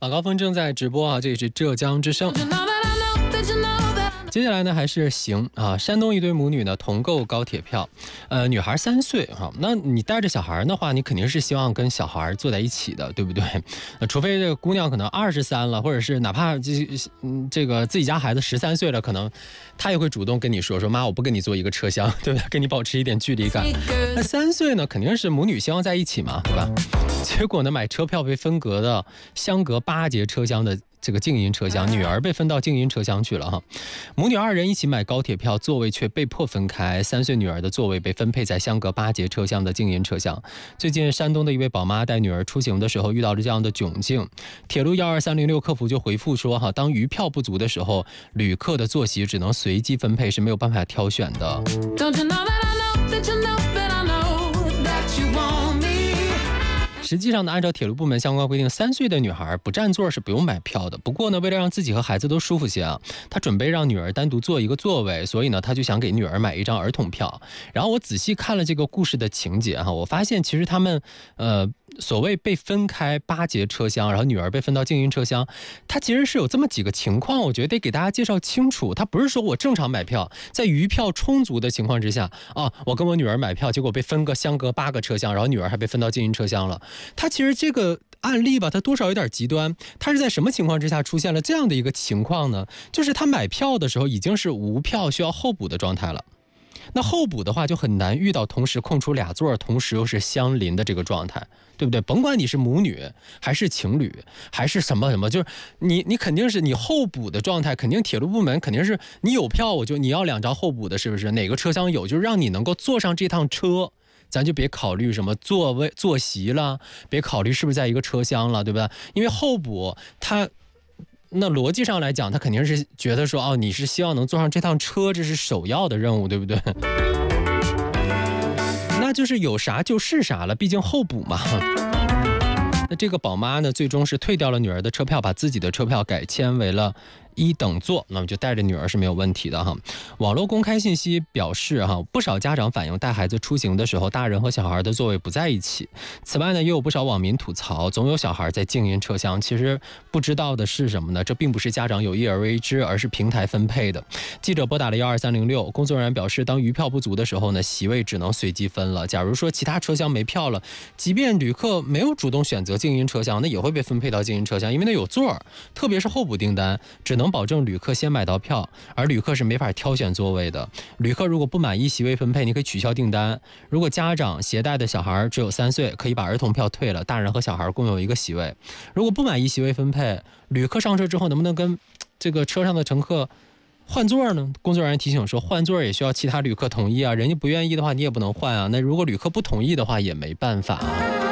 晚高峰正在直播啊，这里是浙江之声。接下来呢还是山东一对母女呢同购高铁票，女孩3岁哈，那你带着小孩的话，你肯定是希望跟小孩坐在一起的，对不对？除非这个姑娘可能23了，或者是哪怕这个自己家孩子13岁了，可能她也会主动跟你说妈，我不跟你坐一个车厢，对不对？跟你保持一点距离感。那3岁呢，肯定是母女希望在一起嘛，对吧？结果呢，买车票被分隔的相隔8节车厢的这个静音车厢，女儿被分到静音车厢去了哈。母女2人一起买高铁票，座位却被迫分开。3岁女儿的座位被分配在相隔8节车厢的静音车厢。最近山东的一位宝妈带女儿出行的时候遇到了这样的窘境，铁路12306客服就回复说当余票不足的时候，旅客的坐席只能随机分配，是没有办法挑选的。实际上呢，按照铁路部门相关规定，3岁的女孩不占座是不用买票的。不过呢，为了让自己和孩子都舒服些他准备让女儿单独坐一个座位，所以呢，他就想给女儿买一张儿童票。然后我仔细看了这个故事的情节我发现其实他们所谓被分开8节车厢，然后女儿被分到静音车厢，它其实是有这么几个情况，我觉得得给大家介绍清楚。它不是说我正常买票，在余票充足的情况之下我跟我女儿买票，结果被分个相隔8个车厢，然后女儿还被分到静音车厢了。它其实这个案例吧，它多少有点极端。它是在什么情况之下出现了这样的一个情况呢？就是他买票的时候已经是无票需要候补的状态了。那候补的话就很难遇到同时空出2座，同时又是相邻的这个状态，对不对？甭管你是母女还是情侣还是什么什么，就是你肯定是你候补的状态，肯定铁路部门肯定是你有票你要2张候补的，是不是？哪个车厢有，就是让你能够坐上这趟车。咱就别考虑什么坐席了，别考虑是不是在一个车厢了，对不对？因为候补它那逻辑上来讲，他肯定是觉得说你是希望能坐上这趟车，这是首要的任务，对不对？那就是有啥就是啥了，毕竟候补嘛。那这个宝妈呢，最终是退掉了女儿的车票，把自己的车票改签为了1等座，那么就带着女儿是没有问题的哈。网络公开信息表示不少家长反映带孩子出行的时候，大人和小孩的座位不在一起。此外呢，也有不少网民吐槽，总有小孩在静音车厢。其实不知道的是什么呢？这并不是家长有意而为之，而是平台分配的。记者拨打了12306，工作人员表示，当余票不足的时候呢，席位只能随机分了。假如说其他车厢没票了，即便旅客没有主动选择静音车厢，那也会被分配到静音车厢，因为那有座，特别是候补订单，只能保证旅客先买到票，而旅客是没法挑选座位的。旅客如果不满意席位分配，你可以取消订单。如果家长携带的小孩只有3岁，可以把儿童票退了，大人和小孩共有1个席位。如果不满意席位分配，旅客上车之后能不能跟这个车上的乘客换座呢？工作人员提醒说，换座也需要其他旅客同意人家不愿意的话，你也不能换那如果旅客不同意的话，也没办法